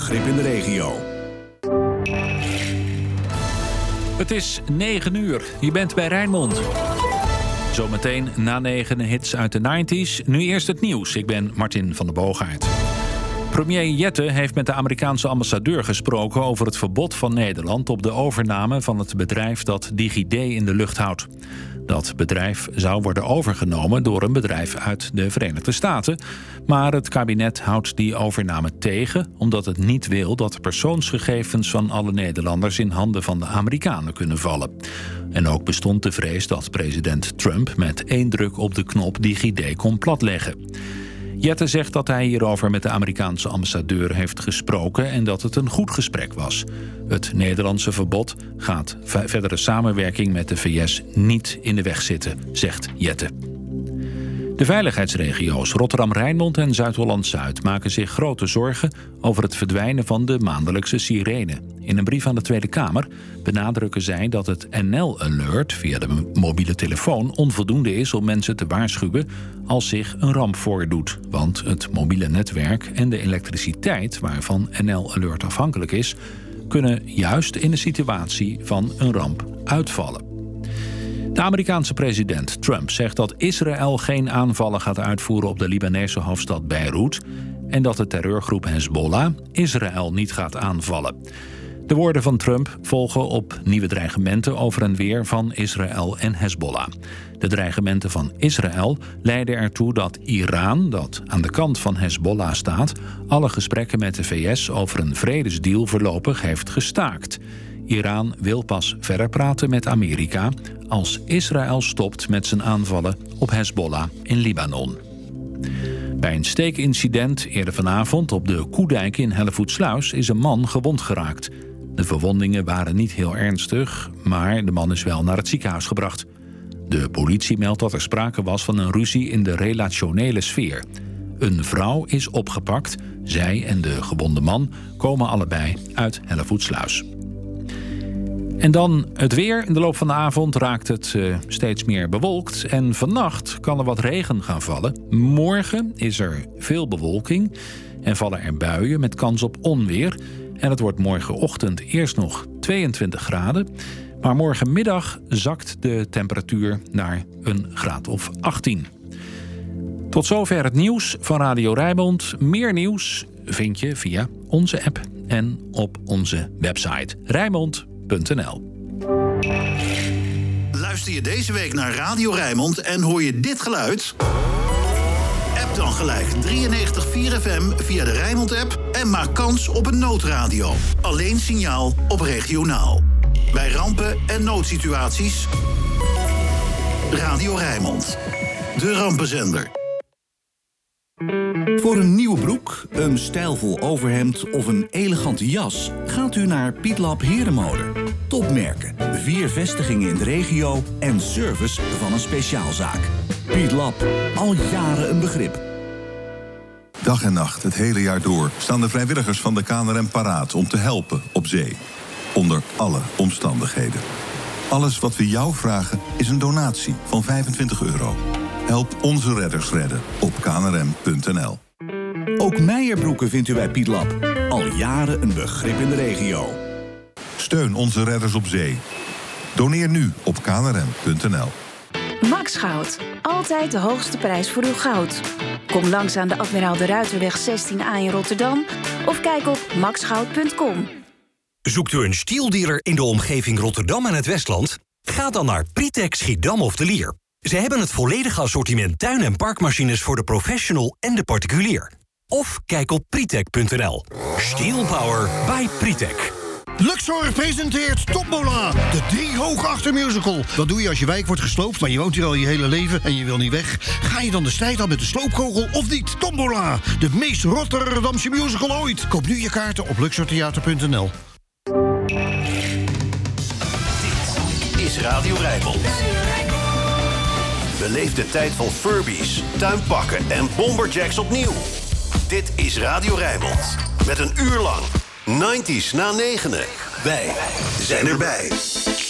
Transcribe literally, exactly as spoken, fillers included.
begrip in de regio. Het is negen uur. Je bent bij Rijnmond. Zometeen na negen hits uit de negentig. Nu eerst het nieuws. Ik ben Martin van der Boogaard. Premier Jette heeft met de Amerikaanse ambassadeur gesproken over het verbod van Nederland op de overname van het bedrijf dat DigiD in de lucht houdt. Dat bedrijf zou worden overgenomen door een bedrijf uit de Verenigde Staten. Maar het kabinet houdt die overname tegen, omdat het niet wil dat de persoonsgegevens van alle Nederlanders in handen van de Amerikanen kunnen vallen. En ook bestond de vrees dat president Trump met één druk op de knop DigiD kon platleggen. Jette zegt dat hij hierover met de Amerikaanse ambassadeur heeft gesproken en dat het een goed gesprek was. Het Nederlandse verbod gaat verdere samenwerking met de V S niet in de weg zitten, zegt Jette. De veiligheidsregio's Rotterdam-Rijnmond en Zuid-Holland-Zuid maken zich grote zorgen over het verdwijnen van de maandelijkse sirene. In een brief aan de Tweede Kamer benadrukken zij dat het N L-alert via de mobiele telefoon onvoldoende is om mensen te waarschuwen als zich een ramp voordoet. Want het mobiele netwerk en de elektriciteit waarvan N L-alert afhankelijk is, kunnen juist in de situatie van een ramp uitvallen. De Amerikaanse president Trump zegt dat Israël geen aanvallen gaat uitvoeren op de Libanese hoofdstad Beirut en dat de terreurgroep Hezbollah Israël niet gaat aanvallen. De woorden van Trump volgen op nieuwe dreigementen over en weer van Israël en Hezbollah. De dreigementen van Israël leiden ertoe dat Iran, dat aan de kant van Hezbollah staat, alle gesprekken met de V S over een vredesdeal voorlopig heeft gestaakt. Iran wil pas verder praten met Amerika als Israël stopt met zijn aanvallen op Hezbollah in Libanon. Bij een steekincident eerder vanavond op de Koedijk in Hellevoetsluis is een man gewond geraakt. De verwondingen waren niet heel ernstig, maar de man is wel naar het ziekenhuis gebracht. De politie meldt dat er sprake was van een ruzie in de relationele sfeer. Een vrouw is opgepakt. Zij en de gewonde man komen allebei uit Hellevoetsluis. En dan het weer. In de loop van de avond raakt het uh, steeds meer bewolkt. En vannacht kan er wat regen gaan vallen. Morgen is er veel bewolking en vallen er buien met kans op onweer. En het wordt morgenochtend eerst nog tweeëntwintig graden. Maar morgenmiddag zakt de temperatuur naar een graad of achttien. Tot zover het nieuws van Radio Rijnmond. Meer nieuws vind je via onze app en op onze website rijnmond punt n l. Luister je deze week naar Radio Rijnmond en hoor je dit geluid? App dan gelijk drieënnegentig komma vier F M via de Rijnmond-app en maak kans op een noodradio. Alleen signaal op regionaal. Bij rampen en noodsituaties. Radio Rijnmond. De rampenzender. Voor een nieuwe broek, een stijlvol overhemd of een elegante jas gaat u naar Pietlab Herenmode. Topmerken, vier vestigingen in de regio en service van een speciaalzaak. Pietlab, al jaren een begrip. Dag en nacht, het hele jaar door, staan de vrijwilligers van de K N R M paraat om te helpen op zee. Onder alle omstandigheden. Alles wat we jou vragen is een donatie van vijfentwintig euro. Help onze redders redden op k n r m punt n l. Ook Meijerbroeken vindt u bij Pietlab. Al jaren een begrip in de regio. Steun onze redders op zee. Doneer nu op k n r m punt n l. Max Goud. Altijd de hoogste prijs voor uw goud. Kom langs aan de Admiraal de Ruiterweg zestien A in Rotterdam of kijk op max goud punt com. Zoekt u een stieldealer in de omgeving Rotterdam en het Westland? Ga dan naar Pritek Schiedam of de Lier. Ze hebben het volledige assortiment tuin- en parkmachines voor de professional en de particulier. Of kijk op pritek punt n l. Steel Power by Pritek. Luxor presenteert Tombola, de driehoog-achter musical. Wat doe je als je wijk wordt gesloopt, maar je woont hier al je hele leven en je wil niet weg? Ga je dan de strijd aan met de sloopkogel of niet? Tombola, de meest Rotterdamse musical ooit. Koop nu je kaarten op luxor theater punt n l. Dit is Radio Rijnmond. Beleef de tijd van Furbies, tuinpakken en bomberjacks opnieuw. Dit is Radio Rijnmond. Met een uur lang negenties na negenen. Wij zijn erbij.